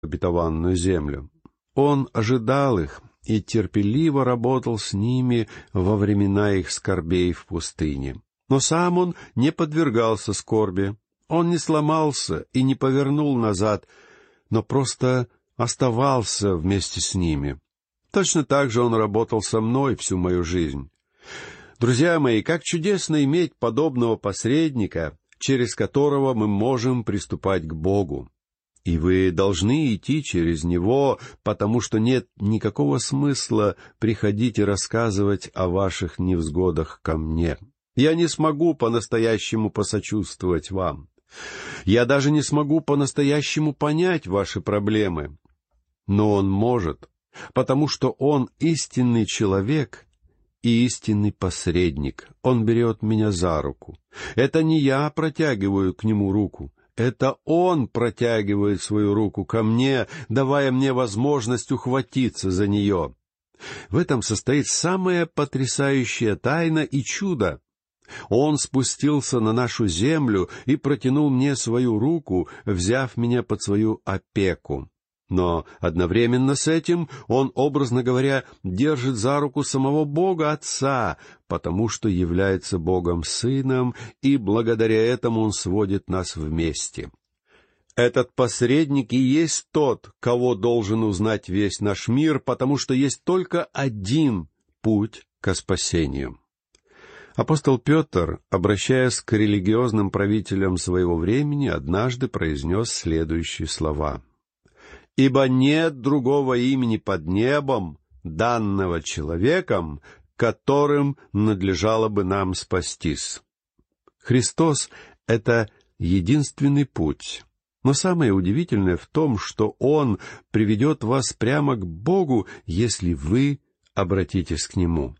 обетованную землю. Он ожидал их и терпеливо работал с ними во времена их скорбей в пустыне. Но сам он не подвергался скорби, он не сломался и не повернул назад, но просто оставался вместе с ними. Точно так же он работал со мной всю мою жизнь. Друзья мои, как чудесно иметь подобного посредника, через которого мы можем приступать к Богу. И вы должны идти через него, потому что нет никакого смысла приходить и рассказывать о ваших невзгодах ко мне. Я не смогу по-настоящему посочувствовать вам. Я даже не смогу по-настоящему понять ваши проблемы. Но он может, потому что он истинный человек и истинный посредник. Он берет меня за руку. Это не я протягиваю к нему руку. Это он протягивает свою руку ко мне, давая мне возможность ухватиться за нее. В этом состоит самая потрясающая тайна и чудо. Он спустился на нашу землю и протянул мне свою руку, взяв меня под свою опеку. Но одновременно с этим он, образно говоря, держит за руку самого Бога Отца, потому что является Богом Сыном, и благодаря этому он сводит нас вместе. Этот посредник и есть тот, кого должен узнать весь наш мир, потому что есть только один путь ко спасению. Апостол Петр, обращаясь к религиозным правителям своего времени, однажды произнес следующие слова: «Ибо нет другого имени под небом, данного человеком, которым надлежало бы нам спастись». Христос — это единственный путь. Но самое удивительное в том, что Он приведет вас прямо к Богу, если вы обратитесь к Нему.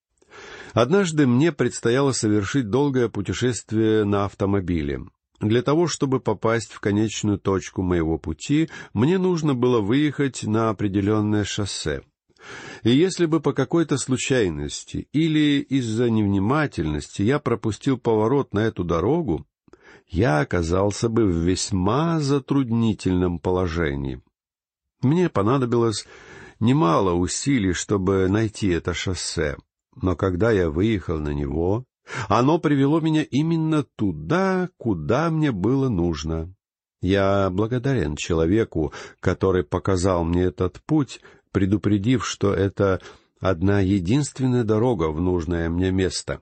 Однажды мне предстояло совершить долгое путешествие на автомобиле. Для того, чтобы попасть в конечную точку моего пути, мне нужно было выехать на определенное шоссе. И если бы по какой-то случайности или из-за невнимательности я пропустил поворот на эту дорогу, я оказался бы в весьма затруднительном положении. Мне понадобилось немало усилий, чтобы найти это шоссе. Но когда я выехал на него, оно привело меня именно туда, куда мне было нужно. Я благодарен человеку, который показал мне этот путь, предупредив, что это одна единственная дорога в нужное мне место.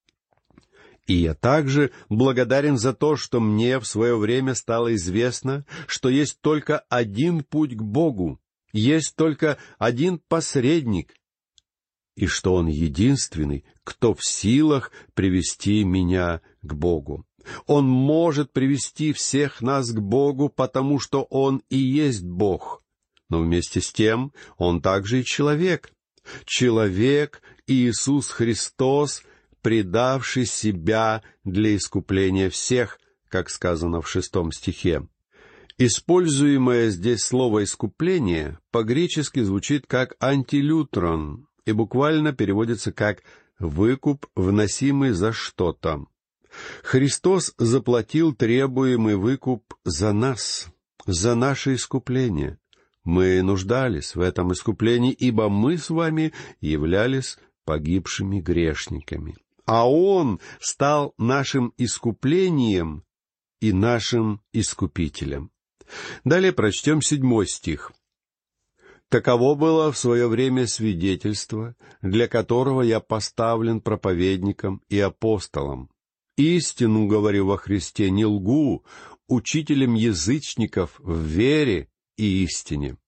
И я также благодарен за то, что мне в свое время стало известно, что есть только один путь к Богу, есть только один посредник, и что Он единственный, кто в силах привести меня к Богу. Он может привести всех нас к Богу, потому что Он и есть Бог. Но вместе с тем Он также и человек. Человек Иисус Христос, предавший себя для искупления всех, как сказано в 6 стихе. Используемое здесь слово «искупление» по-гречески звучит как «антилютрон» и буквально переводится как «выкуп, вносимый за что-то». Христос заплатил требуемый выкуп за нас, за наше искупление. Мы нуждались в этом искуплении, ибо мы с вами являлись погибшими грешниками. А Он стал нашим искуплением и нашим искупителем. Далее прочтем 7 стих. «Таково было в свое время свидетельство, для которого я поставлен проповедником и апостолом. Истину говорю во Христе, не лгу, учителем язычников в вере и истине».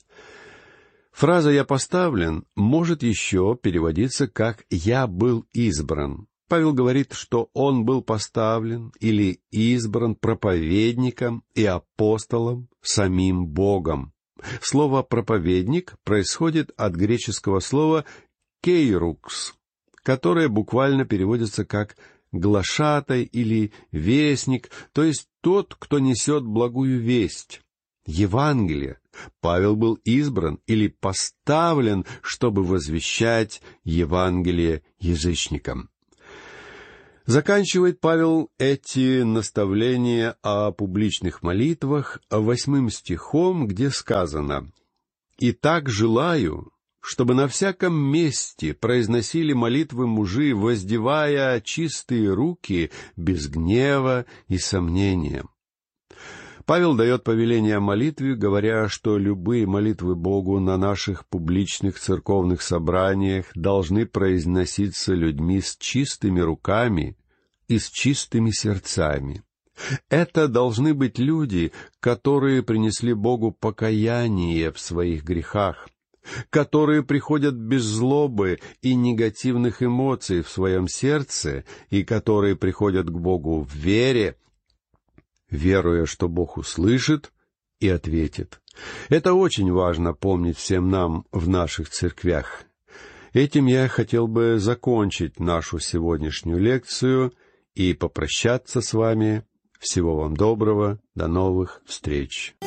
Фраза «я поставлен» может еще переводиться как «я был избран». Павел говорит, что он был поставлен или избран проповедником и апостолом самим Богом. Слово «проповедник» происходит от греческого слова «кейрукс», которое буквально переводится как «глашатай» или «вестник», то есть тот, кто несет благую весть, Евангелие. Павел был избран или поставлен, чтобы возвещать Евангелие язычникам. Заканчивает Павел эти наставления о публичных молитвах 8 стихом, где сказано: «Итак желаю, чтобы на всяком месте произносили молитвы мужи, воздевая чистые руки без гнева и сомнения». Павел дает повеление о молитве, говоря, что любые молитвы Богу на наших публичных церковных собраниях должны произноситься людьми с чистыми руками и с чистыми сердцами. Это должны быть люди, которые принесли Богу покаяние в своих грехах, которые приходят без злобы и негативных эмоций в своем сердце и которые приходят к Богу в вере, веруя, что Бог услышит и ответит. Это очень важно помнить всем нам в наших церквях. Этим я хотел бы закончить нашу сегодняшнюю лекцию и попрощаться с вами. Всего вам доброго, до новых встреч.